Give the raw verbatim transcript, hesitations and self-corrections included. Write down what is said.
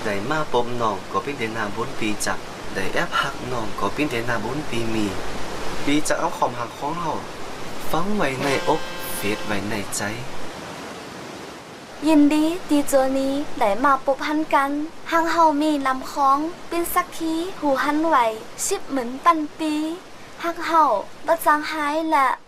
ได้มาปมน้องก็เป็นเดนาบุญปีจักได้แอบหักน้องก็เป็นเดนาบุญปีมีปีจะเอาความหักของเฮาฟังไว้ในอกเฟดไว้ในใจยินดีที่เจอนี้ได้มาพบหันกันหางเฮามีลำคล้องเป็นสักขีหูหันไหวชิบเหมือนปันปีหักเฮาบ่จางหายละ